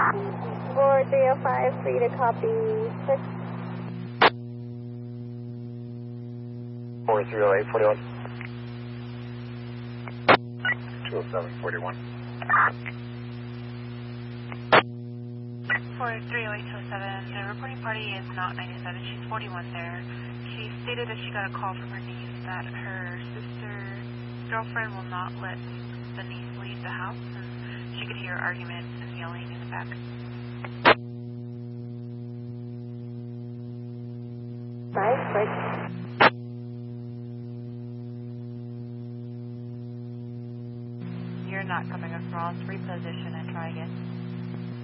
4305, free to copy 6. 4308, 41. 207, 41. 430827, the reporting party is not 97, she's 41 there. She stated that she got a call from her niece that her sister's girlfriend will not let the niece leave the house, and she could hear arguments and yelling in the back. Right. You're not coming across, reposition and try again.